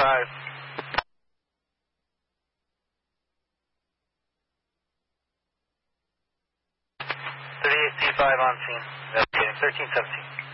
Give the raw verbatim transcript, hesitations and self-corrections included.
five. thirty-eight C five on scene. Investigating thirteen seventeen.